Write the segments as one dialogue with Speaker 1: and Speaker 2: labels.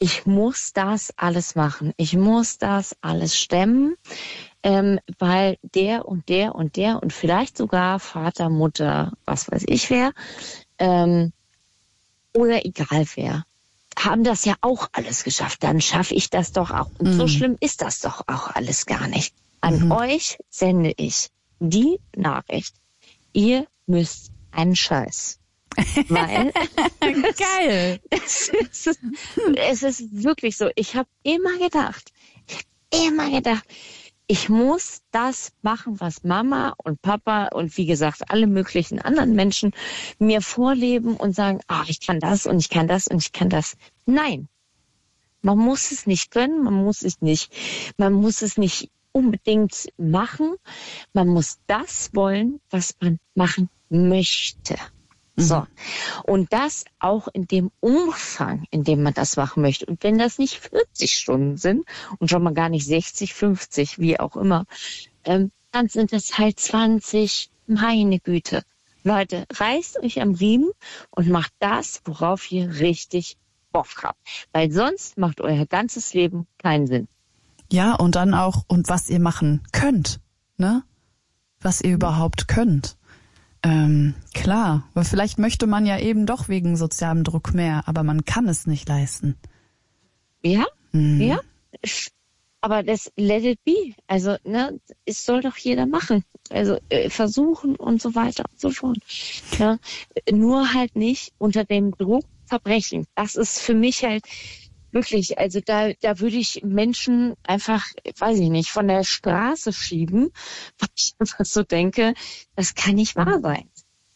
Speaker 1: ich muss das alles machen. Ich muss das alles stemmen, weil der und der und der und vielleicht sogar Vater, Mutter, was weiß ich wer, oder egal wer, haben das ja auch alles geschafft. Dann schaffe ich das doch auch. Und so schlimm ist das doch auch alles gar nicht. An euch sende ich die Nachricht. Ihr müsst einen Scheiß. Weil
Speaker 2: geil.
Speaker 1: Es ist wirklich so. Ich habe immer gedacht, ich muss das machen, was Mama und Papa und wie gesagt alle möglichen anderen Menschen mir vorleben und sagen, ich kann das und ich kann das und ich kann das. Nein, man muss es nicht können, man muss es nicht unbedingt machen. Man muss das wollen, was man machen möchte. So. Und das auch in dem Umfang, in dem man das machen möchte. Und wenn das nicht 40 Stunden sind und schon mal gar nicht 60, 50, wie auch immer, dann sind es halt 20. Meine Güte. Leute, reißt euch am Riemen und macht das, worauf ihr richtig Bock habt. Weil sonst macht euer ganzes Leben keinen Sinn.
Speaker 2: Ja, und dann auch, und was ihr machen könnt, ne? Was ihr überhaupt könnt. Klar, weil vielleicht möchte man ja eben doch wegen sozialem Druck mehr, aber man kann es nicht leisten.
Speaker 1: Ja, ja. Aber das let it be. Also, ne, es soll doch jeder machen. Also versuchen und so weiter und so fort. Ja, nur halt nicht unter dem Druck zerbrechen. Das ist für mich halt wirklich, also da würde ich Menschen einfach, weiß ich nicht, von der Straße schieben, weil ich einfach so denke, das kann nicht wahr sein.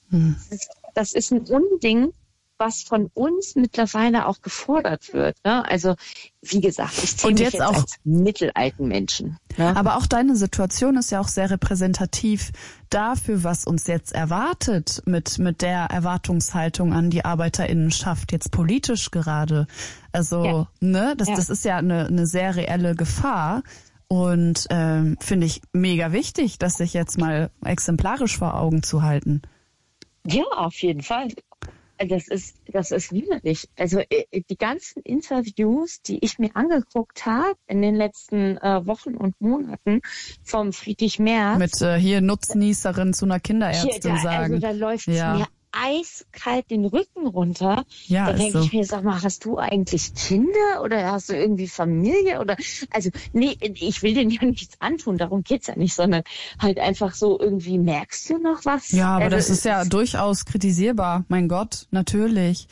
Speaker 1: Das ist ein Unding, was von uns mittlerweile auch gefordert wird. Ne? Also wie gesagt, ich zähle mich jetzt auch als mittelalten Menschen. Ne?
Speaker 2: Aber auch deine Situation ist ja auch sehr repräsentativ dafür, was uns jetzt erwartet mit der Erwartungshaltung an die ArbeiterInnenschaft, jetzt politisch gerade. Also, ne, das ist ja eine sehr reelle Gefahr. Und finde ich mega wichtig, das sich jetzt mal exemplarisch vor Augen zu halten.
Speaker 1: Ja, auf jeden Fall. Das ist widerlich. Also die ganzen Interviews, die ich mir angeguckt habe in den letzten Wochen und Monaten vom Friedrich Merz.
Speaker 2: Mit hier Nutznießerin zu einer Kinderärztin sagen.
Speaker 1: Also da läuft mir eiskalt den Rücken runter.
Speaker 2: Ja,
Speaker 1: da denke ich mir, sag mal, hast du eigentlich Kinder oder hast du irgendwie Familie? Oder also nee, ich will denen ja nichts antun, darum geht's ja nicht, sondern halt einfach so irgendwie, merkst du noch was?
Speaker 2: Ja, aber das ist ja durchaus kritisierbar, mein Gott, natürlich.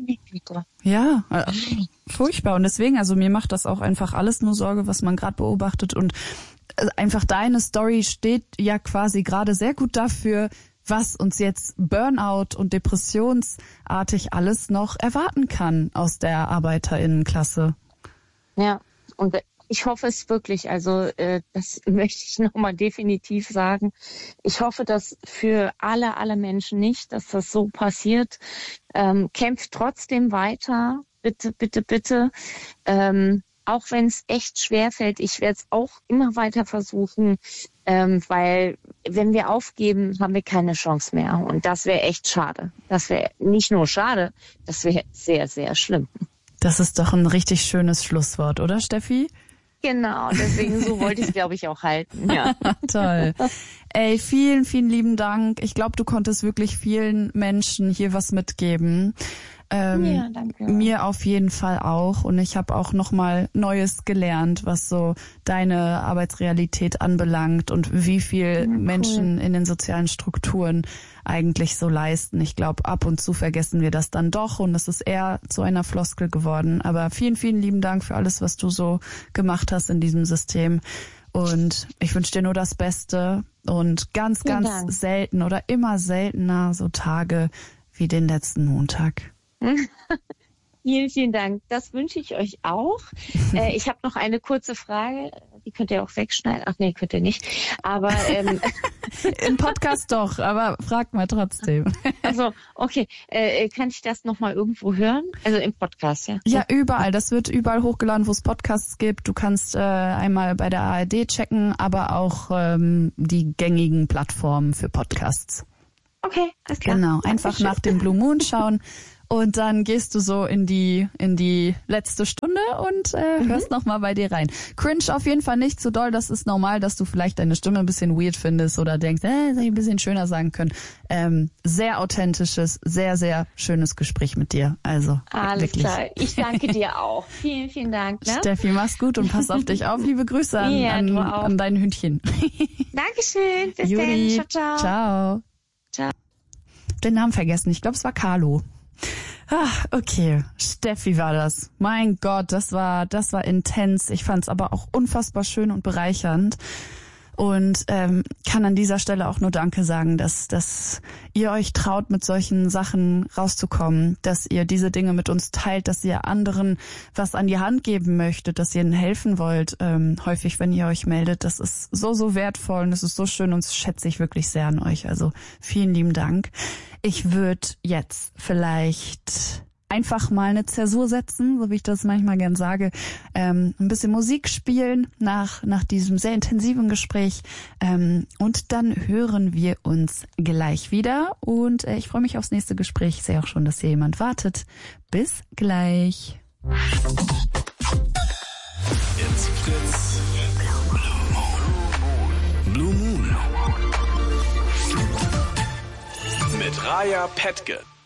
Speaker 2: Ja, furchtbar. Und deswegen, also mir macht das auch einfach alles nur Sorge, was man gerade beobachtet. Und einfach deine Story steht ja quasi gerade sehr gut dafür, was uns jetzt Burnout und depressionsartig alles noch erwarten kann aus der ArbeiterInnenklasse.
Speaker 1: Ja, und ich hoffe es wirklich, also das möchte ich nochmal definitiv sagen. Ich hoffe, dass für alle Menschen nicht, dass das so passiert. Kämpft trotzdem weiter, bitte, bitte, bitte. Auch wenn es echt schwerfällt, ich werde es auch immer weiter versuchen, weil wenn wir aufgeben, haben wir keine Chance mehr. Und das wäre echt schade. Das wäre nicht nur schade, das wäre sehr, sehr schlimm.
Speaker 2: Das ist doch ein richtig schönes Schlusswort, oder Steffi?
Speaker 1: Genau, deswegen so wollte ich es, glaube ich, auch halten. Ja.
Speaker 2: Toll. Ey, vielen, vielen lieben Dank. Ich glaube, du konntest wirklich vielen Menschen hier was mitgeben.
Speaker 1: Ja, danke.
Speaker 2: Mir auf jeden Fall auch. Und ich habe auch nochmal Neues gelernt, was so deine Arbeitsrealität anbelangt und wie viel Menschen in den sozialen Strukturen eigentlich so leisten. Ich glaube, ab und zu vergessen wir das dann doch und es ist eher zu einer Floskel geworden. Aber vielen, vielen lieben Dank für alles, was du so gemacht hast in diesem System. Und ich wünsche dir nur das Beste und ganz, ganz selten oder immer seltener so Tage wie den letzten Montag.
Speaker 1: Vielen, vielen Dank. Das wünsche ich euch auch. Ich habe noch eine kurze Frage. Die könnt ihr auch wegschneiden. Ach nee, könnt ihr nicht. Aber
Speaker 2: im Podcast doch, aber fragt mal trotzdem.
Speaker 1: Also, okay. Kann ich das nochmal irgendwo hören? Also im Podcast, ja?
Speaker 2: Ja, überall. Das wird überall hochgeladen, wo es Podcasts gibt. Du kannst einmal bei der ARD checken, aber auch die gängigen Plattformen für Podcasts.
Speaker 1: Okay, alles klar.
Speaker 2: Genau, einfach nach dem Blue Moon schauen. Und dann gehst du so in die letzte Stunde und hörst nochmal bei dir rein. Cringe auf jeden Fall nicht so doll. Das ist normal, dass du vielleicht deine Stimme ein bisschen weird findest oder denkst, hätte ich ein bisschen schöner sagen können. Sehr authentisches, sehr, sehr schönes Gespräch mit dir. Also
Speaker 1: alles
Speaker 2: wirklich.
Speaker 1: Klar. Ich danke dir auch. Vielen, vielen Dank. Ne?
Speaker 2: Steffi, mach's gut und pass auf dich auf. Liebe Grüße an dein Hündchen.
Speaker 1: Dankeschön. Bis
Speaker 2: Juri,
Speaker 1: dann. Ciao, ciao.
Speaker 2: Ciao.
Speaker 1: Ciao.
Speaker 2: Den Namen vergessen. Ich glaube, es war Carlo. Okay, Steffi war das. Mein Gott, das war intens. Ich fand es aber auch unfassbar schön und bereichernd. Und kann an dieser Stelle auch nur Danke sagen, dass ihr euch traut, mit solchen Sachen rauszukommen, dass ihr diese Dinge mit uns teilt, dass ihr anderen was an die Hand geben möchtet, dass ihr ihnen helfen wollt. Häufig, wenn ihr euch meldet, das ist so, so wertvoll und es ist so schön und das schätze ich wirklich sehr an euch. Also vielen lieben Dank. Ich würde jetzt vielleicht einfach mal eine Zäsur setzen, so wie ich das manchmal gern sage, ein bisschen Musik spielen nach diesem sehr intensiven Gespräch und dann hören wir uns gleich wieder und ich freue mich aufs nächste Gespräch. Ich sehe auch schon, dass hier jemand wartet. Bis gleich.
Speaker 3: It's Fritz. Blue Moon. Mit Raya Petke.